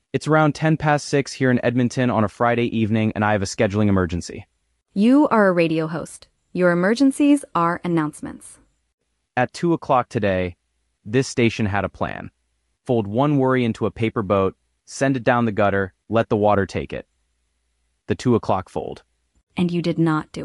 It's around 6 here in Edmonton on a Friday evening, and I have a scheduling emergency. You are a radio host. Your emergencies are announcements. At 2 o'clock today, this station had a plan. Fold one worry into a paper boat, send it down the gutter, let the water take it. The 2 o'clock fold. And you did not do